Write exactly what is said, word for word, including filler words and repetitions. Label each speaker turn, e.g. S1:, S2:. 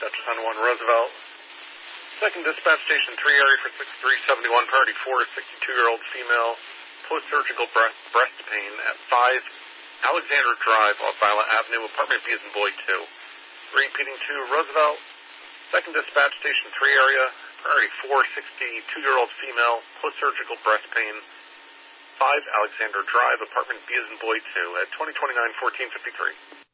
S1: dispatch ten one Roosevelt. Second dispatch station three area for six three seven one, priority four, sixty-two-year-old female, post-surgical breast, breast pain at five Alexander Drive off Violet Avenue, apartment B as in boy two. Repeating to Roosevelt. Second dispatch station three area, priority four, sixty-two-year-old female, post-surgical breast pain, five Alexander Drive, apartment B as in boy two at twenty twenty-nine fourteen fifty-three.